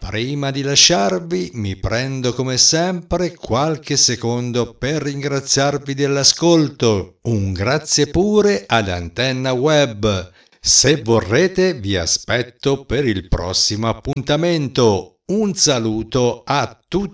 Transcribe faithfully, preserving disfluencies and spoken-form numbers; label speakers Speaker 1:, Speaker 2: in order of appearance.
Speaker 1: Prima di lasciarvi mi prendo come sempre qualche secondo per ringraziarvi dell'ascolto. Un grazie pure ad Antenna Web. Se vorrete vi aspetto per il prossimo appuntamento. Un saluto a tutti.